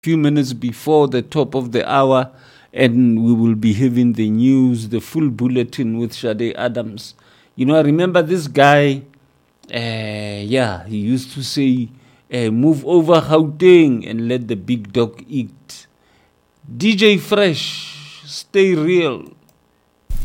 few minutes before the top of the hour, and we will be having the news, the full bulletin with Shade Adams. You know, I remember this guy, he used to say, move over Gauteng and let the big dog eat. DJ Fresh, stay real.